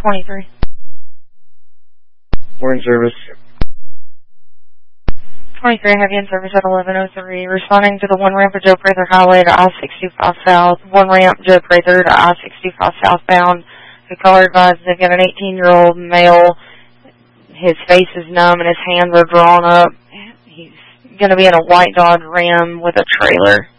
23. Morning service. 23, heavy in service at 1103. Responding to the one ramp of Joe Prather Highway to I-65 South. One ramp, Joe Prather to I-65 southbound. The caller advised they've got an 18-year-old male. His face is numb and his hands are drawn up. He's going to be in a white Dodge Ram with a trailer.